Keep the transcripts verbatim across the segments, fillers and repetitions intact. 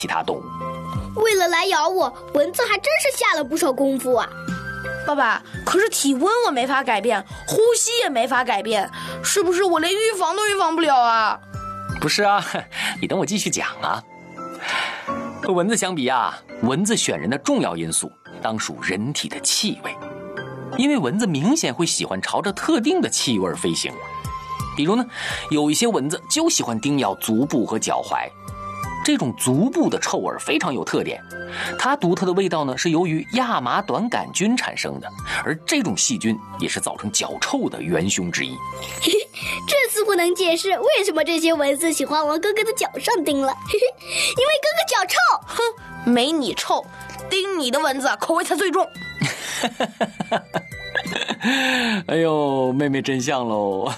其他动物。 为了来咬我，蚊子还真是下了不少功夫啊。 爸爸，可是体温我没法改变，呼吸也没法改变，是不是我连预防都预防不了啊？ 不是啊，你等我继续讲啊。和蚊子相比啊，蚊子选人的重要因素当属人体的气味，因为蚊子明显会喜欢朝着特定的气味飞行。比如呢，有一些蚊子就喜欢叮咬足部和脚踝，这种足部的臭味非常有特点，它独特的味道呢是由于亚麻短杆菌产生的，而这种细菌也是造成脚臭的元凶之一。 这似乎能解释为什么这些蚊子喜欢往哥哥的脚上叮了，因为哥哥脚臭。 哼，没你臭，叮你的蚊子口味才最重。 哎呦，妹妹真像喽。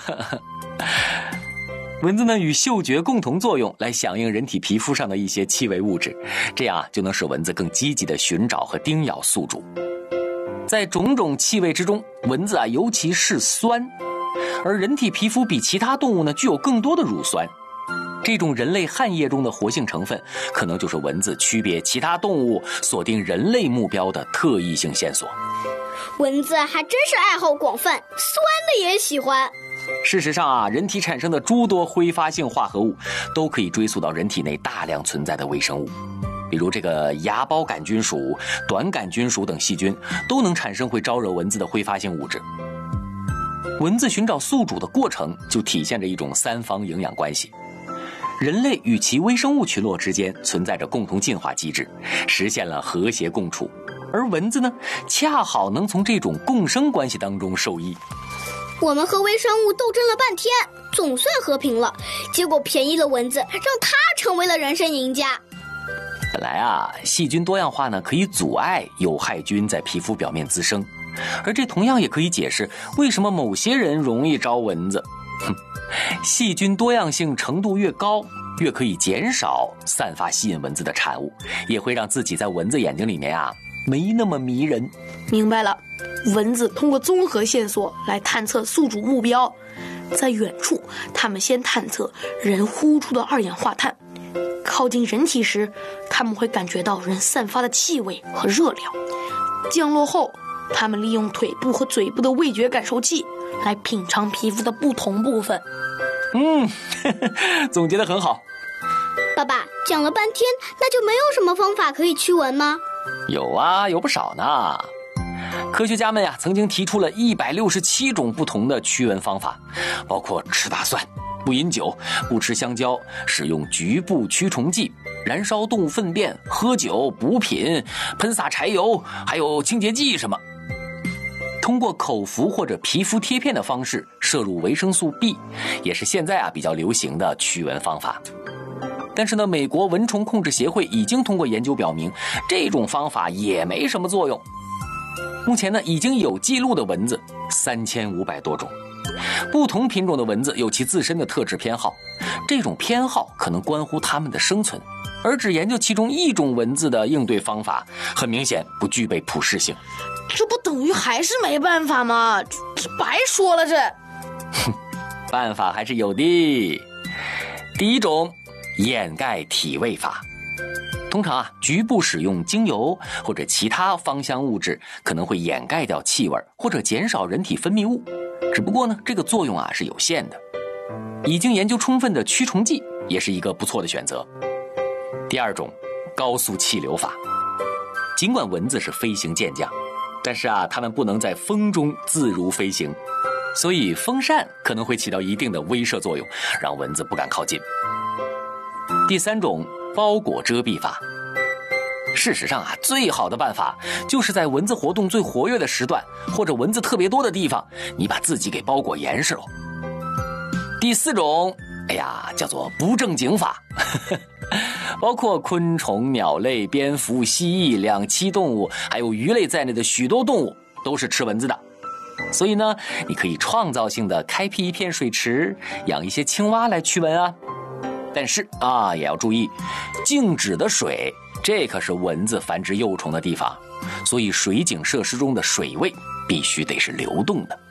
蚊子呢与嗅觉共同作用，来响应人体皮肤上的一些气味物质，这样就能使蚊子更积极地寻找和叮咬宿主。在种种气味之中，蚊子啊尤其是酸，而人体皮肤比其他动物呢具有更多的乳酸，这种人类汗液中的活性成分，可能就是蚊子区别其他动物锁定人类目标的特异性线索。 蚊子还真是爱好广泛，酸的也喜欢。 事实上啊，人体产生的诸多挥发性化合物都可以追溯到人体内大量存在的微生物，比如这个芽孢杆菌属、短杆菌属等细菌都能产生会招惹蚊子的挥发性物质。蚊子寻找宿主的过程就体现着一种三方营养关系，人类与其微生物群落之间存在着共同进化机制，实现了和谐共处，而蚊子呢恰好能从这种共生关系当中受益。 我们和微生物斗争了半天，总算和平了，结果便宜了蚊子，让它成为了人生赢家。 本来啊，细菌多样化呢可以阻碍有害菌在皮肤表面滋生，而这同样也可以解释为什么某些人容易招蚊子。哼，细菌多样性程度越高，越可以减少散发吸引蚊子的产物，也会让自己在蚊子眼睛里面啊没那么迷人。 明白了，蚊子通过综合线索来探测宿主目标，在远处它们先探测人呼出的二氧化碳，靠近人体时它们会感觉到人散发的气味和热量，降落后它们利用腿部和嘴部的味觉感受器来品尝皮肤的不同部分。 嗯，总结得很好。 爸爸讲了半天，那就没有什么方法可以驱蚊吗？ 有啊，有不少呢。科学家们呀，曾经提出了一百六十七种不同的驱蚊方法，包括吃大蒜、不饮酒、不吃香蕉、使用局部驱虫剂、燃烧动物粪便、喝酒、补品、喷洒柴油，还有清洁剂什么。通过口服或者皮肤贴片的方式摄入维生素 B， 也是现在啊比较流行的驱蚊方法。但是呢，美国蚊虫控制协会已经通过研究表明，这种方法也没什么作用。目前呢，已经有记录的蚊子三千五百多种，不同品种的蚊子有其自身的特质偏好，这种偏好可能关乎它们的生存，而只研究其中一种蚊子的应对方法，很明显不具备普适性。 这不等于还是没办法吗？这这白说了这。 办法还是有的。第一种，掩盖体味法。通常啊，局部使用精油或者其他芳香物质可能会掩盖掉气味，或者减少人体分泌物。只不过呢，这个作用啊是有限的。已经研究充分的驱虫剂也是一个不错的选择。第二种，高速气流法。尽管蚊子是飞行健将，但是啊，它们不能在风中自如飞行，所以风扇可能会起到一定的威慑作用，让蚊子不敢靠近。第三种，包裹遮蔽法。事实上啊，最好的办法就是在蚊子活动最活跃的时段，或者蚊子特别多的地方，你把自己给包裹严实了。第四种，哎呀，叫做不正经法。包括昆虫、鸟类、蝙蝠、蜥蜴、两栖动物，还有鱼类在内的许多动物都是吃蚊子的。所以呢，你可以创造性的开辟一片水池，养一些青蛙来驱蚊啊。但是啊，也要注意，静止的水，这可是蚊子繁殖幼虫的地方，所以水井设施中的水位必须得是流动的。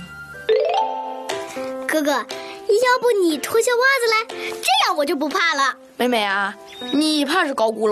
哥哥，要不你脱下袜子来，这样我就不怕了。 妹妹啊，你怕是高估了